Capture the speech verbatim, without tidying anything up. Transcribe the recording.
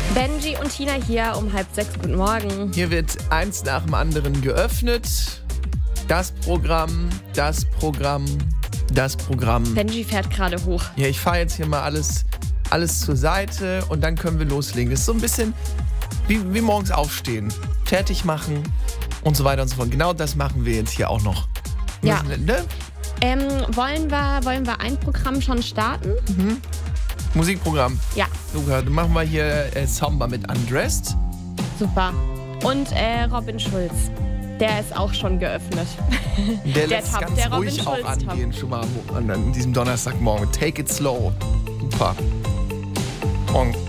Benji und Tina hier um halb sechs. Guten Morgen. Hier wird eins nach dem anderen geöffnet. Das Programm, das Programm, das Programm. Benji fährt gerade hoch. Ja, ich fahre jetzt hier mal alles, alles zur Seite und dann können wir loslegen. Das ist so ein bisschen wie, wie morgens aufstehen, fertig machen und so weiter und so fort. Genau das machen wir jetzt hier auch noch. Ja. Müssen, ne? Ähm, wollen wir, wollen wir ein Programm schon starten? Mhm. Musikprogramm. Ja. Luca, dann machen wir hier äh, Samba mit Undressed. Super. Und äh, Robin Schulz. Der ist auch schon geöffnet. Der, der lässt Top, ganz der ruhig auch angehen, schon mal an, an diesem Donnerstagmorgen. Take it slow. Super. Und